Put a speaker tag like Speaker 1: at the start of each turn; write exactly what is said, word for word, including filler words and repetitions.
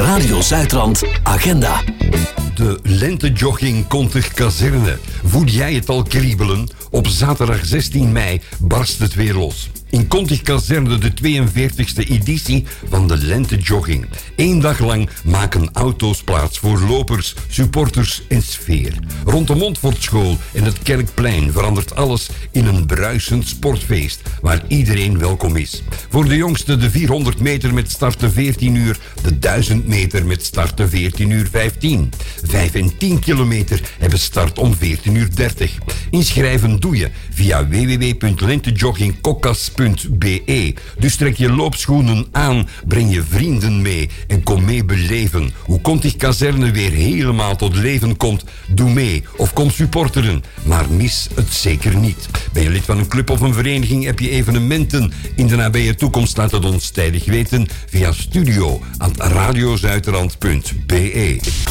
Speaker 1: Radio Zuidrand Agenda.
Speaker 2: De lentejogging Kontig Kazerne. Voel jij het al kriebelen? Op zaterdag zestien mei barst het weer los. In Kontig Kazerne de tweeënveertigste editie van de lentejogging. Eén dag lang maken auto's plaats voor lopers, supporters en sfeer. Rond de Montfortschool en het Kerkplein verandert alles in een bruisend sportfeest waar iedereen welkom is. Voor de jongste de vierhonderd meter met start te veertien uur, de duizend meter met start te veertien uur vijftien. vijf en tien kilometer hebben start om veertien uur dertig. Inschrijven doe je via w w w punt lentejoggingkokkas punt b e. Dus trek je loopschoenen aan, breng je vrienden mee en kom mee beleven hoe Kontig Kazerne weer helemaal tot leven komt. Doe mee of kom supporteren, maar mis het zeker niet. Ben je lid van een club of een vereniging, heb je evenementen in de nabije toekomst, laat het ons tijdig weten via studio aan radiozuiderland punt b e.